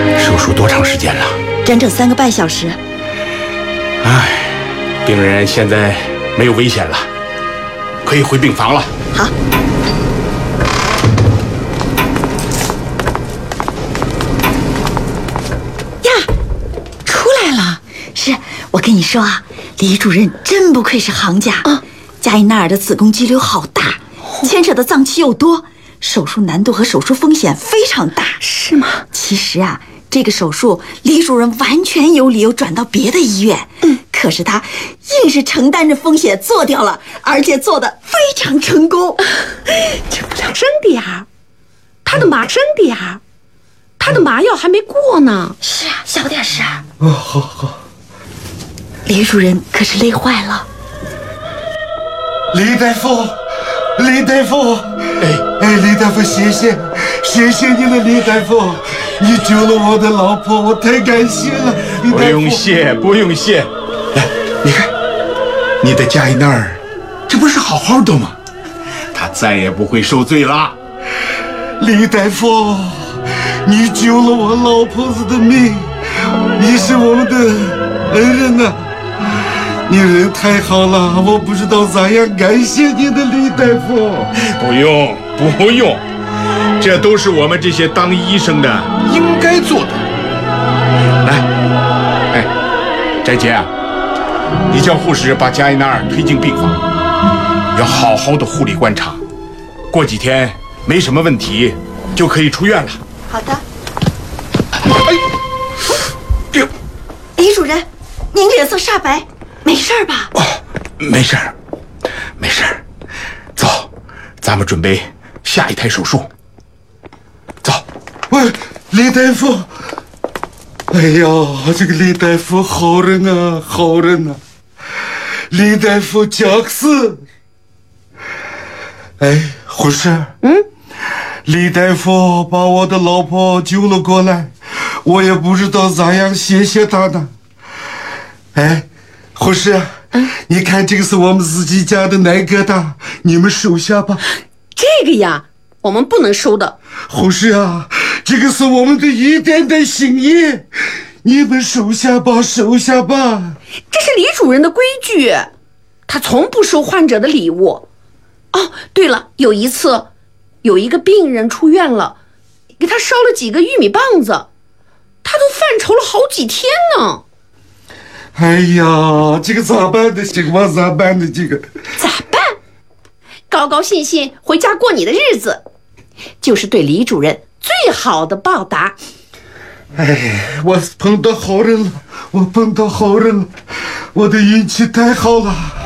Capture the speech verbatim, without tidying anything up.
手术多长时间了？ 整整三个半小时。 唉，病人现在没有危险了，可以回病房了。 好。呀，出来了！是我跟你说啊，李主任真不愧是行家啊。加伊纳尔的子宫肌瘤好大，牵扯的脏器又多，手术难度和手术风险非常大。 是吗？ 其实啊，这个手术李主任完全有理由转到别的医院，嗯，可是他硬是承担着风险做掉了，而且做得非常成功。 这不了声点儿，他的麻声点儿，他的麻药还没过呢。 是啊，小点声。 哦，好好。 李主任可是累坏了。 李大夫，李大夫，哎哎，李大夫，谢谢，谢谢你了，李大夫，你救了我的老婆，我太感谢了。 不用谢，不用谢。 来，你看，你的加伊纳尔，这不是好好的吗？ 他再也不会受罪了。 李大夫，你救了我老婆子的命，你是我们的恩人呐、啊。你人太好了，我不知道咋样感谢你的，李大夫。 不用，不用，这都是我们这些当医生的应该做的。来，哎，翟杰啊，你叫护士把加伊纳尔推进病房，要好好的护理观察，过几天没什么问题，就可以出院了。 好的。 哎，病， 李主任，您脸色煞白。没事吧？ 哦，没事儿，没事儿。走，咱们准备下一台手术。走。 喂，李大夫。哎呀，这个李大夫好人啊，好人啊。李大夫贾克斯。哎，护士。嗯。李大夫把我的老婆救了过来，我也不知道咋样谢谢他呢。哎。护士，嗯，你看这个是我们自己家的奶疙瘩，你们收下吧。 这个呀，我们不能收的。 护士啊，这个是我们的一点点心意，你们收下吧，收下吧。 这是李主任的规矩，他从不收患者的礼物。哦，对了，有一次，有一个病人出院了，给他烧了几个玉米棒子，他都犯愁了好几天呢。 哎呀，这个咋办的？这个咋办的？这个咋办？高高兴兴回家过你的日子，就是对李主任最好的报答。 哎，我碰到好人了，我碰到好人了，我的运气太好了。